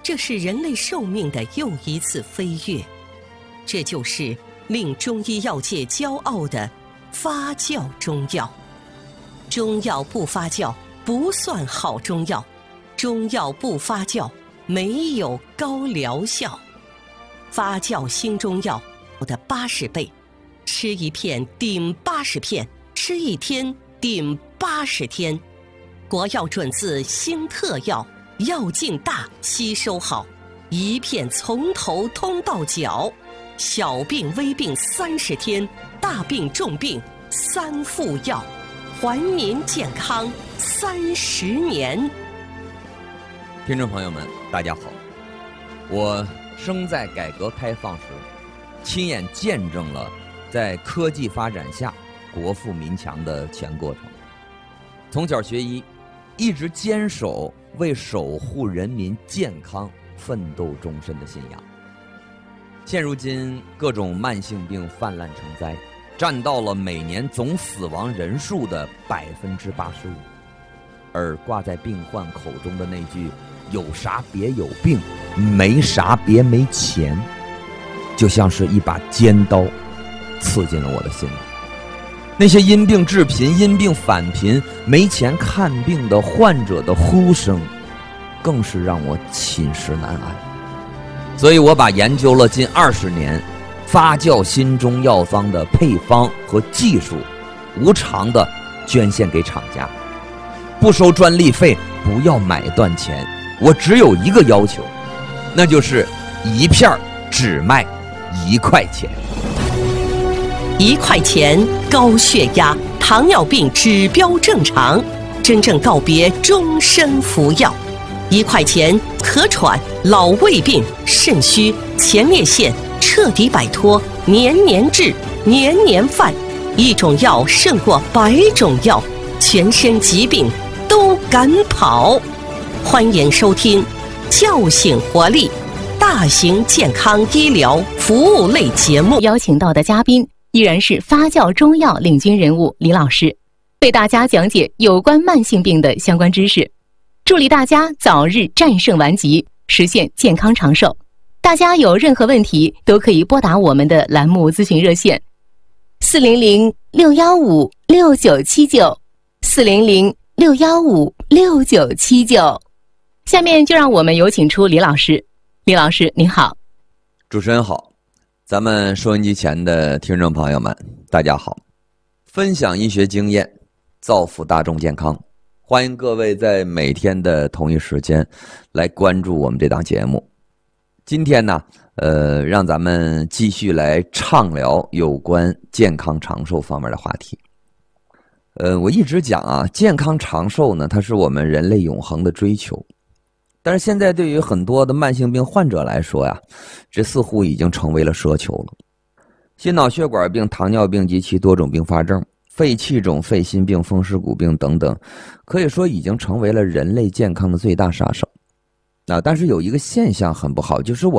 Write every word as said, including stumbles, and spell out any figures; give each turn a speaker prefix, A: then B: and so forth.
A: 这是人类寿命的又一次飞跃，这就是令中医药界骄傲的发酵中药。中药不发酵不算好中药，中药不发酵没有高疗效。发酵新中药的八十倍，吃一片顶八十片，吃一天顶八十天。国药准字新特药，药劲大，吸收好，一片从头通到脚，小病微病三十天，大病重病三副药，还您健康三十年。
B: 听众朋友们，大家好，我生在改革开放时，亲眼见证了在科技发展下国富民强的全过程。从小学医，一直坚守为守护人民健康奋斗终身的信仰。现如今各种慢性病泛滥成灾，占到了每年总死亡人数的百分之八十五，而挂在病患口中的那句“有啥别有病，没啥别没钱”，就像是一把尖刀，刺进了我的心里。那些因病致贫、因病返贫、没钱看病的患者的呼声，更是让我寝食难安。所以我把研究了近二十年发酵新中药方的配方和技术，无偿的捐献给厂家，不收专利费，不要买断钱。我只有一个要求，那就是一片只卖一块钱。
A: 一块钱，高血压、糖尿病指标正常，真正告别终身服药。一块钱，咳喘、老胃病、肾虚、前列腺彻底摆脱，年年治，年年犯。一种药胜过百种药，全身疾病都敢跑。欢迎收听叫醒活力大型健康医疗服务类节目。
C: 邀请到的嘉宾依然是发酵中药领军人物李老师，为大家讲解有关慢性病的相关知识，助力大家早日战胜顽疾，实现健康长寿。大家有任何问题都可以拨打我们的栏目咨询热线四零零六幺五六九七九四零零六幺五六九七九。下面就让我们有请出李老师。李老师您好。
B: 主持人好，咱们收音机前的听众朋友们大家好。分享医学经验，造福大众健康，欢迎各位在每天的同一时间来关注我们这档节目。今天呢呃，让咱们继续来畅聊有关健康长寿方面的话题。呃，我一直讲啊，健康长寿呢，它是我们人类永恒的追求。但是现在对于很多的慢性病患者来说呀，这似乎已经成为了奢求了。心脑血管病、糖尿病及其多种并发症、肺气肿、肺心病、风湿骨病等等，可以说已经成为了人类健康的最大杀手。啊，但是有一个现象很不好，就是我